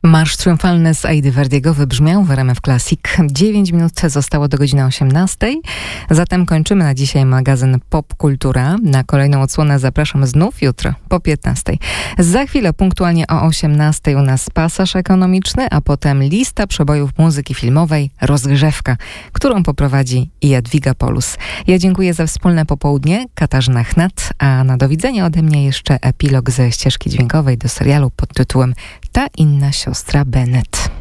Marsz triumfalny z Aidy Verdiego wybrzmiał w RMF Classic. 9 minut zostało do godziny 18. Zatem kończymy na dzisiaj magazyn Pop Kultura. Na kolejną odsłonę zapraszam znów jutro po 15. Za chwilę punktualnie o 18 u nas pasaż ekonomiczny, a potem lista przebojów muzyki filmowej, rozgrzewka, którą poprowadzi Jadwiga Polus. Ja dziękuję za wspólne popołudnie, Katarzyna Chnat, a na do widzenia ode mnie jeszcze epilog ze ścieżki dźwiękowej do serialu pod tytułem Ta inna siostra Bennett.